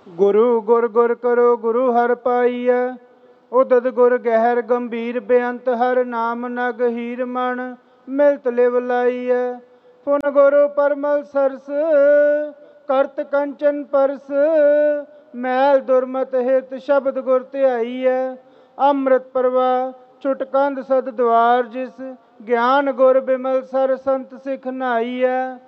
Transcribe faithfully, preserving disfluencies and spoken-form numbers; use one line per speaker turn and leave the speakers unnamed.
ਗੁਰੂ ਗੁਰ ਗੁਰ ਕਰੋ ਗੁਰੂ ਹਰਿ ਪਾਈਐ। ਉਦਦ ਗੁਰ ਗਹਿਰ ਗੰਭੀਰ ਬੇਅੰਤ ਹਰ ਨਾਮ ਨਗ ਹੀਰ ਮਣ ਮਿਲਤ ਲਿਵ ਲਾਈਐ। ਪੁਨ ਗੁਰੂ ਪਰਮਲ ਸਰਸ ਕਰਤ ਕੰਚਨ ਪਰਸ ਮੈਲ ਦੁਰਮਤ ਹਿਤ ਸ਼ਬਦ ਗੁਰ ਧਿਆਈਐ। ਅੰਮ੍ਰਿਤ ਪ੍ਰਵਾਹ ਛੁਟ ਕੰਧ ਸਦ ਦੁਆਰ ਜਿਸ ਗਿਆਨ ਗੁਰ ਬਿਮਲ ਸਰ ਸੰਤ ਸਿਖ ਨਾਈਐ।